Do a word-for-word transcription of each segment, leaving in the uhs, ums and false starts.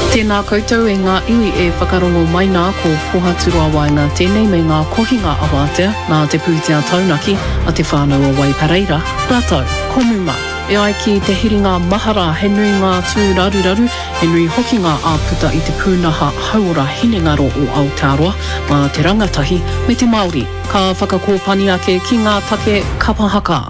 Tēnā koutou e ngā iwi e whakarongo mai nā ko pohaturu awainga tēnei me ngā kohinga awatea nā te pūtea taunaki a te whānau o Waipareira. Rātou, komuma. E ai ki te hiringa mahara he nui ngā tū raruraru, he nui hoki ngā āputa i te pūnaha hauora hinengaro o Aotearoa, mā te rangatahi me te Māori. Ka whakakōpani ake ki ngā take kapahaka.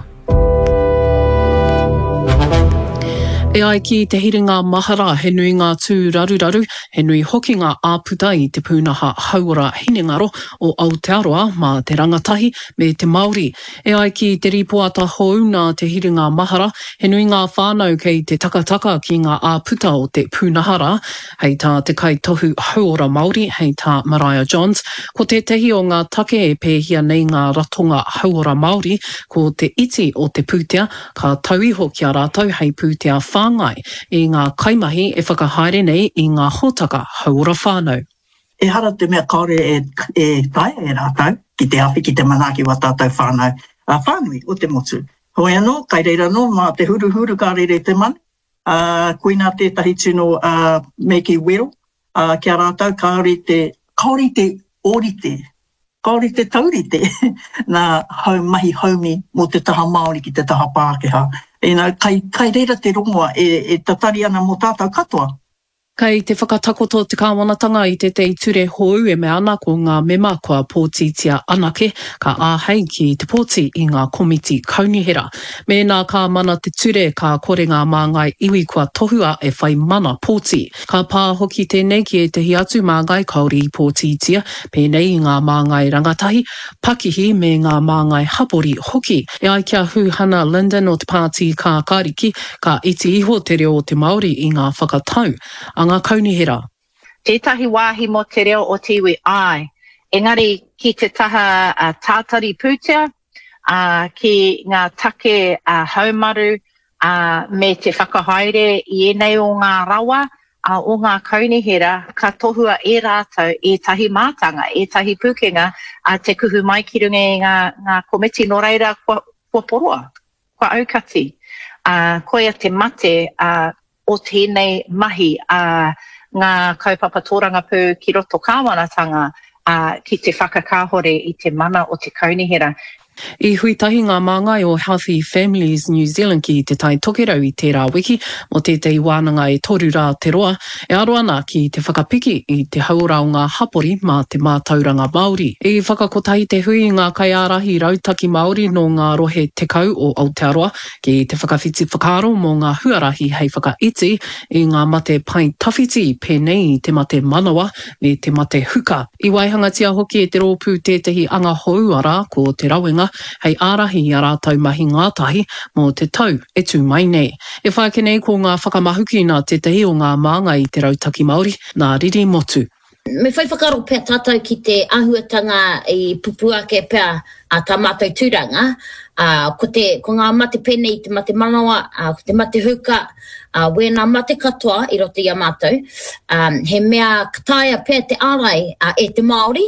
E ai ki te hiringa mahara he nui ngā tū raruraru, he nui hoki ngā āputa i te pūnaha hauora hinengaro o Aotearoa mā te rangatahi me te Māori. E ai ki te ripoata hou nā te hiringa mahara, he nui ngā whānau kei te takataka ki ngā āputa o te pūnahara, hei tā te kaitohu hauora Māori, hei tā Mariah Johns. Ko te tehi o ngā take e pēhia nei ngā ratonga hauora Māori, ko te iti o te pūtea, ka tauiho ki a rātou hei pūtea whāngai i ngā kaimahi e whakahaere nei i ngā hōtaka hauora whānau. E hara te mea kaore e, e tae e rātou, ki te awhi ki te manaki wa tātou whānau, a whānui o te motu. Hoi anō, kai reira no, mā te huru huru ka rere te mani, uh, koina tētahi tino uh, meki wero, uh, ki a rātou kaore te, kaore te orite, kaore te taurite, nā hau mahi haumi mō te taha Māori ki te taha Pākehā. E nā, kai, kai reira te rongoa e, e tatari ana mō tātou katoa. Kei te whakatakoto te kāwanatanga i te te ture hou e me ana ko ngā mema kua pōtitia anake ka āhei ki te pōti i ngā komiti kaunihera. Me nā ka mana te ture ka kore ngā māngai iwi kua tohua e whai mana pōti. Ka pā hoki tēnei ki e te hiatu māngai kauri i pōtitia, pēnei i ngā māngai rangatahi, pakihi me ngā māngai hapori hoki. E ai kia Huhana Linden o te pāti ka kariki, ka iti iho te reo o te Māori i ngā whakatau. Ngā kaunihera. Tētahi wāhi mo te reo o te iwi ai. Engari ki te taha uh, tātari pūtea, uh, ki ngā take uh, haumaru uh, me te whakahaere i enei o ngā rawa, uh, o ngā kaunihera, ka tohua e rātou e tahi mātanga, e tahi pūkenga, uh, te kuhu mai ki runga i ngā, ngā komiti no reira kua, kua poroa, kua aukati. Uh, koia te mate, uh, o tēnei mahi a uh, ngā kaupapa tōranga pū ki roto kāwanatanga uh, ki te whakakāhore i te mana o te kaunihera. I huitahi ngā māngai o Healthy Families New Zealand ki te tai tokerau i tērā wiki, mo tētei wānanga e toru rā te roa, e aro ana ki te whakapiki i te haura o ngā hapori mā te mātauranga Māori. I whakakotahi te hui ngā kaiārahi rautaki Māori no ngā rohe tekau o Aotearoa, ki te whakawhiti whakaaro mō ngā huarahi hei whakaiti i ngā mate pai tawhiti pēnei i te mate manawa me te mate huka. I waihangatia hoki e te rōpū tētahi anga houara ko te rawinga, hei ārahi i a rātou mahi ngātahi mō te tau e tū mai nei. E whaike nei ko ngā whakamahuki nā te tehi o ngā māngai i te rautaki Māori, nā riri motu. Me whai whakaro pēr tātou ki te ahuatanga i pupu ake pēr a tā mātou tūranga. Uh, ko, te, ko ngā mate pēnei i te mate manawa, uh, ko te mate huka, uh, wēnā mate katoa i roto i a mātou. Um, he mea kataia pēr te ārai uh, e te Māori,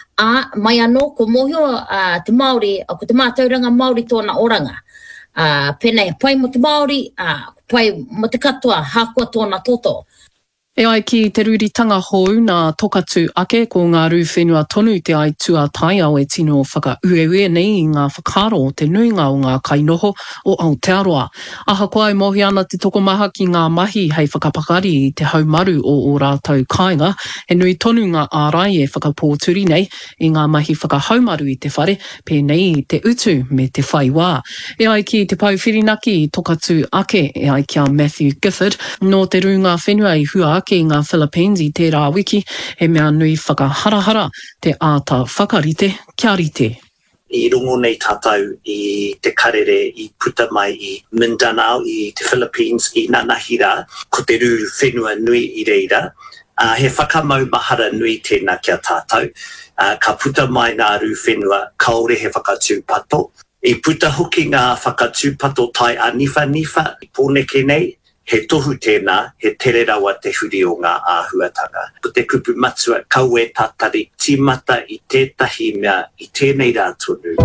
a mai anō ko mohio uh, te Māori, ko te mātauranga Māori tōna oranga. Uh, pēnei, pai mo te Māori, uh, pai mo te katoa, hākua tōna toto. E ai ki te ruritanga hou nā tokatu ake ko ngā rūwhenua tonu te ai tuatai au e tino whakaueue nei i ngā whakaro o te nuinga o ngā kainoho o Aotearoa. Aha koe mohi ana te tokomaha ki ngā mahi hei whakapakari i te haumaru o o rātou kāinga, he nui tonu ngā ārai e whakapōturi nei i ngā mahi whakahaumaru i te whare, pēnei i te utu me te whaiwā. E ai ki te pauwhirinaki i tokatu ake e ai kia Matthew Gifford, no te runga whenua i hua ki ngā Philippines i tērā wiki, he mea nui whakaharahara te āta whakarite kia rite. I rungo nei tātou i te karere i puta mai i Mindanao i te Philippines i Nanahira, ko te rūru whenua nui i reira. Uh, he whakamau mahara nui tēnā kia tātou. Uh, ka puta mai ngā rū whenua, kaore he whakatūpato. I puta hoki ngā whakatūpato tai a nifa nifa i pōneke nei, he tohu tēnā, he tere rawa te huri o ngā āhuatanga. Ko te kupu matua, kau e tātari, tīmata i tētahi mea i tēnei rā tonu.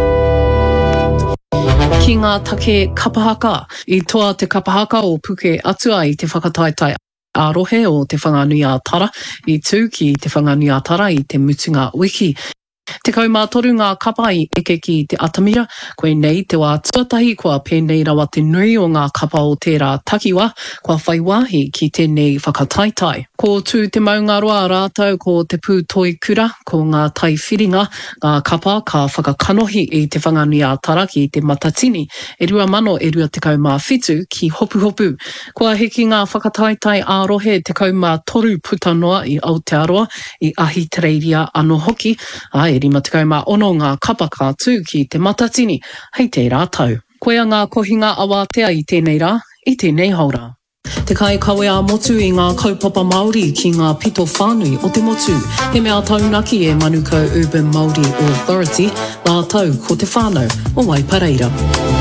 Ki ngā take kapahaka, i toa te kapahaka o puke atua i te whakataetai. Arohe o te whanganui a Tara, i tū ki te whanganui a Tara i te mutunga wiki. Te kaumātoru ngā kapa i eke ki te atamira, koe nei te wā tuatahi kua pēnei rawa te nui o ngā kapa o tērā takiwa, kua whai wāhi ki tēnei whakataitai. Ko tū te maunga roa rātau ko te pū toi kura, ko ngā tai whiringa, ngā kapa ka whakakanohi i te whanganui a Tara ki te matatini, e rua mano e rua te kaumā whitu ki hopu hopu. Kua heki ngā whakataitai ārohe te kaumā toru putanoa i Aotearoa, i ahi tereiria anō hoki, ai rima te kaumā ono ngā kapa kā tū ki te matatini, hei te rātau. Koea ngā kohinga awatea i tēnei rā, i tēnei haura. Te kai kawe a motu i ngā kaupapa Māori ki ngā pito whānui o te motu. He mea taunaki e Manukau Urban Māori Authority, ngā tau ko te whānau o Waipareira.